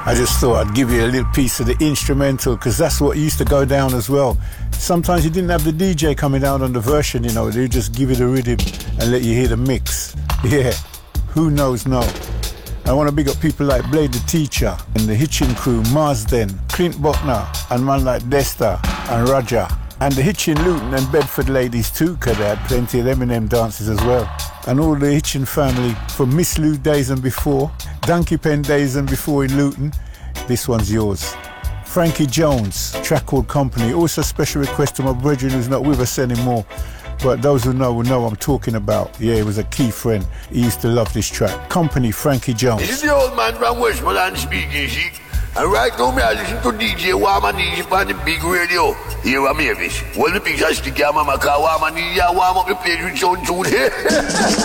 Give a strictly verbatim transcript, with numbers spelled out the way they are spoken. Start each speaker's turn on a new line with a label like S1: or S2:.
S1: I just thought I'd give you a little piece of the instrumental, because that's what used to go down as well. Sometimes you didn't have the D J coming down on the version, you know, they just give you the rhythm and let you hear the mix. Yeah, who knows now. I want to big up people like Blade the Teacher and the Hitchin crew, Marsden, Clint Buckner, and man like Desta and Roger. And the Hitchin Luton and Bedford ladies too, because they had plenty of Eminem dances as well. And all the Hitchin family from Miss Lou days and before, Donkey Pen days and before in Luton. This one's yours. Frankie Jones, track called Company. Also special request to my brethren who's not with us anymore. But those who know will know what I'm talking about. Yeah, he was a key friend. He used to love this track. Company, Frankie Jones.
S2: This is the old man from Westmoreland speaking, see? And right now, me I listen to D J Warman on the big radio. Here I'm Mavis. Well, the picture stick your mama car Warman, warm up the place with sound tune.